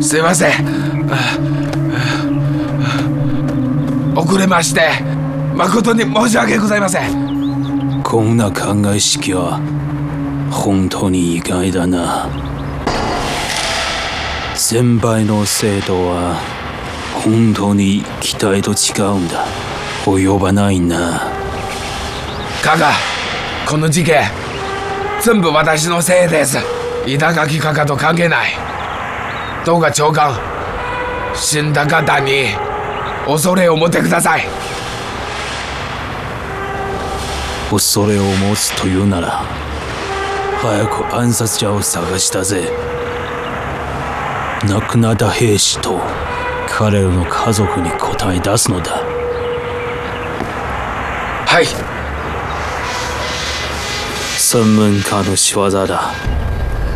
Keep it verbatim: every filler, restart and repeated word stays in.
すいません。遅れまして誠に申し訳ございません。 こんな考え式は本当に意外だな。先輩の生徒は本当に期待と違うんだ。及ばないな。 カカ、この事件全部私のせいです。板垣カカと関係ない。どうか長官、死んだ方に恐れを持ってください。 恐れを持つというなら早く暗殺者を探したぜ。亡くなった兵士と彼らの家族に答え出すのだ。 はい。 専門家の仕業だ。